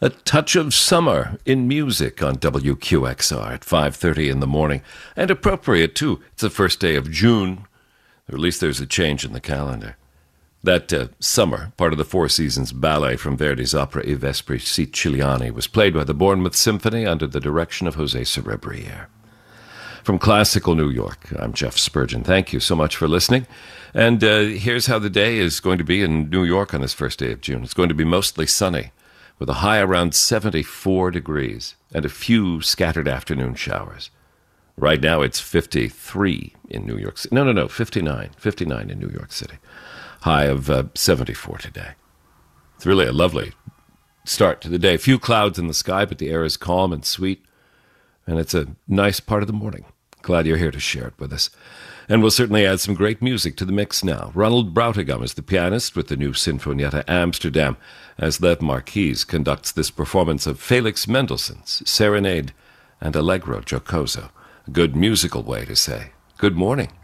A touch of summer in music on WQXR at 5:30 in the morning. And appropriate, too. It's the first day of June. Or at least there's a change in the calendar. That summer, part of the Four Seasons ballet from Verdi's opera I Vespri Siciliani, was played by the Bournemouth Symphony under the direction of Jose Cerebriere. From classical New York, I'm Jeff Spurgeon. Thank you so much for listening. And here's how the day is going to be in New York on this first day of June. It's going to be mostly sunny, with a high around 74 degrees and a few scattered afternoon showers. Right now it's 53 in New York City. No, 59 in New York City. High of 74 today. It's really a lovely start to the day. A few clouds in the sky, but the air is calm and sweet, and it's a nice part of the morning. Glad you're here to share it with us. And we'll certainly add some great music to the mix now. Ronald Brautigam is the pianist with the new Sinfonietta Amsterdam, as Lev Marquis conducts this performance of Felix Mendelssohn's Serenade and Allegro Giocoso. A good musical way to say good morning.